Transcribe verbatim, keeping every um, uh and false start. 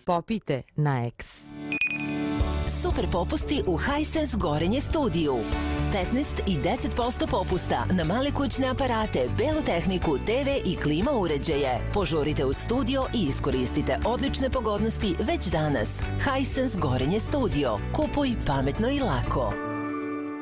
popijte na X. Super popusti u Hisense Gorenje studiju. petnaest i deset posto popusta na male kućne aparate, belu tehniku, te ve i klima uređaje. Požurite u studio i iskoristite odlične pogodnosti već danas. Hisense Gorenje studio. Kupuj pametno i lako.